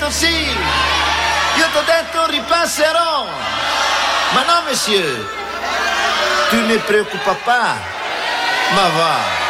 detto sì, io t'ho detto ripasserò. Ma no, monsieur, tu ne preoccupa pas. Ma va.